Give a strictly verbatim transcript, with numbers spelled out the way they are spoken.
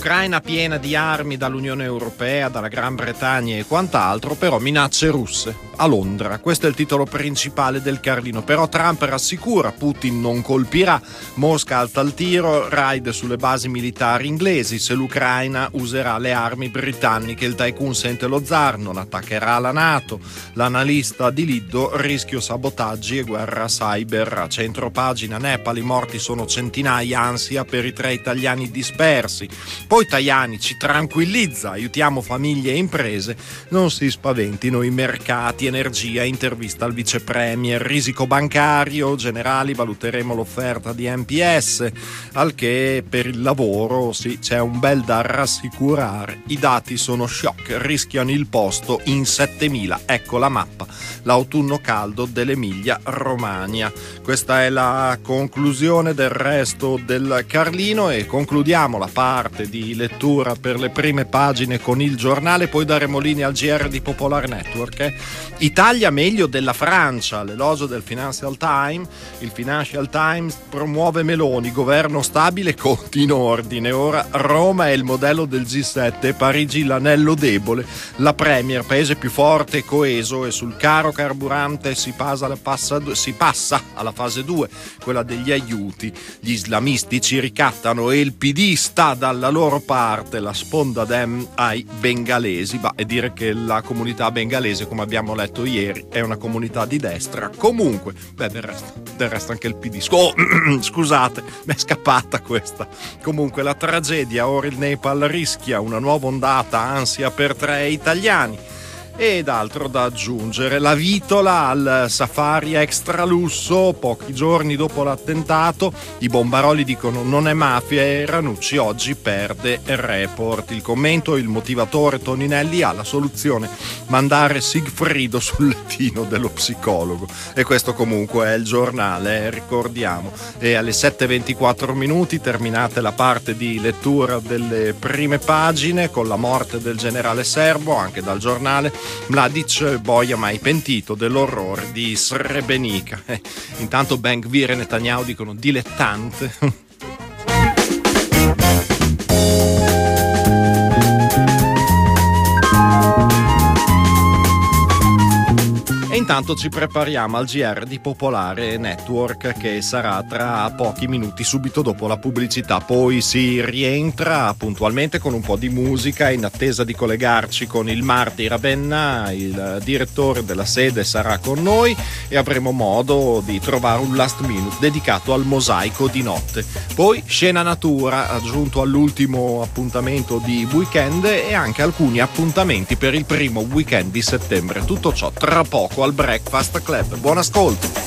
L'Ucraina piena di armi dall'Unione Europea, dalla Gran Bretagna e quant'altro, però minacce russe a Londra. Questo è il titolo principale del Carlino. Però Trump rassicura: Putin non colpirà, Mosca alza il tiro, raid sulle basi militari inglesi, se l'Ucraina userà le armi britanniche, il tycoon sente lo zar, non attaccherà la NATO. L'analista di Liddo: rischio sabotaggi e guerra cyber. A centro pagina Nepal, i morti sono centinaia, ansia per i tre italiani dispersi. Poi Tajani ci tranquillizza: aiutiamo famiglie e imprese, non si spaventino i mercati. Energia, intervista al vice premier. Risico bancario, generali, valuteremo l'offerta di M P S, al che per il lavoro sì, c'è un bel da rassicurare. I dati sono shock, rischiano il posto in settemila. Ecco la mappa, l'autunno caldo dell'Emilia Romagna. Questa è la conclusione del resto del Carlino e concludiamo la parte di lettura per le prime pagine con il giornale, poi daremo linea al G R di Popolar Network. Eh? Italia meglio della Francia, l'elogio del Financial Times. Il Financial Times promuove Meloni, governo stabile, conti in ordine. Ora Roma è il modello del G sette, Parigi l'anello debole. La Premier, paese più forte e coeso, e sul caro carburante si passa, alla passa, si passa alla fase due, quella degli aiuti. Gli islamisti ci ricattano e il P D sta dalla loro parte, la sponda dem ai bengalesi. Va, e dire che la comunità bengalese, come abbiamo letto ieri, è una comunità di destra. Comunque, beh, del resto, del resto anche il P D. Oh, scusate, mi è scappata questa. Comunque la tragedia, ora il Nepal rischia una nuova ondata, ansia per tre italiani. Ed altro da aggiungere: la vitola al safari extra lusso, pochi giorni dopo l'attentato, i bombaroli dicono non è mafia e Ranucci oggi perde il report. Il commento: il motivatore Toninelli ha la soluzione, mandare Sigfrido sul lettino dello psicologo. E questo comunque è il giornale, eh, ricordiamo. E alle sette e ventiquattro minuti terminate la parte di lettura delle prime pagine con la morte del generale serbo, anche dal giornale. Mladic boia mai pentito dell'orrore di Srebrenica. Eh, intanto Ben Gvir e Netanyahu dicono dilettante. Intanto ci prepariamo al G R di Popolare Network, che sarà tra pochi minuti, subito dopo la pubblicità. Poi si rientra puntualmente con un po' di musica, in attesa di collegarci con il Marti Ravenna. Il direttore della sede sarà con noi e avremo modo di trovare un last minute dedicato al mosaico di notte. Poi Scena Natura, aggiunto all'ultimo appuntamento di weekend, e anche alcuni appuntamenti per il primo weekend di settembre. Tutto ciò tra poco al Breakfast Club. Buon ascolto.